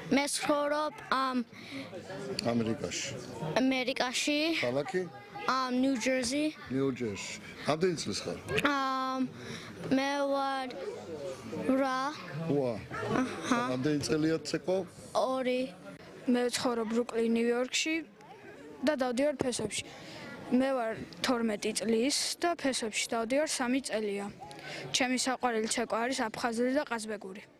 მე ცხოვრობ ამერიკაში. ქალაქი? New Jersey. New Jersey. Რამდენი წლის ხარ? მე ვარ 8. Რამდენი წელია ცეკვა? 2. მე ვცხოვრობ ბრუკლინ, ნიუ-იორკში და დავდივარ ფესვებში. მე ვარ 12 წლის და ფესვებში დავდივარ 3 წელია. ჩემი საყვარელი ცეკვა არის აფხაზური და ყაზბეგური.